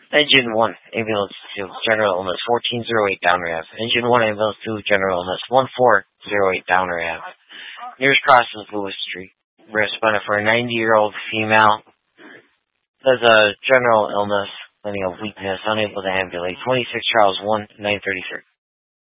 Engine 1, ambulance 2, general illness 1408 down ramp. Engine 1, ambulance 2, general illness 1408 down ramp. Nearest cross is Lewis Street. Responded for a 90-year-old female. There's a general illness, plenty of weakness, unable to ambulate. 26 Charles 1, 933.